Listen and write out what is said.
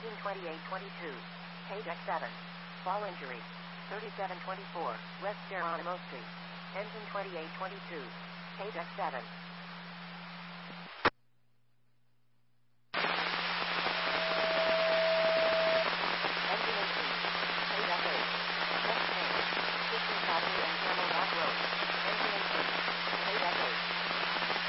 Engine 2822. Page X7. Fall injury. 3724, West Geronimo Street. Engine 2822. Page X7.